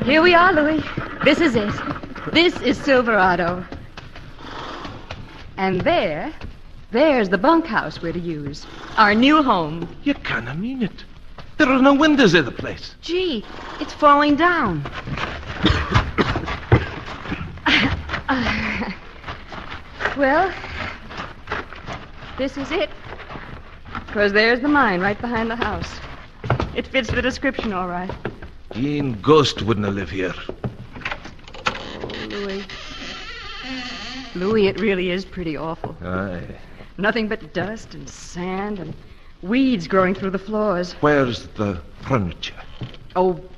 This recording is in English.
Here we are, Louis. This is it. This is Silverado. And there's the bunkhouse we're to use. Our new home. You can't mean it. There are no windows in the place. Gee, it's falling down. Well, this is it. Because there's the mine right behind the house. It fits the description all right. Even Ghost wouldn't live here. Oh, Louis. Louis, it really is pretty awful. Aye. Nothing but dust and sand and weeds growing through the floors. Where's the furniture? Oh,